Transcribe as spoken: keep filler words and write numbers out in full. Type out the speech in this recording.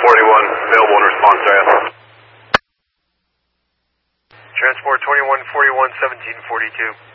forty-one, available in response area. Transport twenty-one forty-one, seventeen forty-two.